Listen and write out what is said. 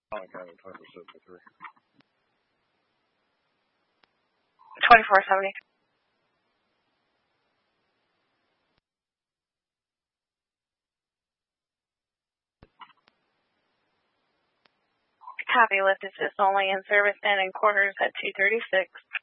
Allen County, 2473. 2470. Copy, lift assist only in service and in quarters at 236.